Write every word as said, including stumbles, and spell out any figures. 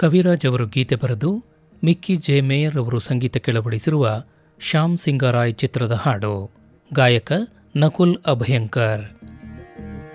ಕವಿರಾಜ್ ಅವರು ಗೀತೆ ಬರೆದು ಮಿಕ್ಕಿ J mayor ಅವರು ಸಂಗೀತ ಕೆಳವಡಿಸಿರುವ ಶ್ಯಾಮ್ ಸಿಂಗರಾಯ್ ಚಿತ್ರದ ಹಾಡು. ಗಾಯಕ ನಕುಲ್ ಅಭಯಂಕರ್.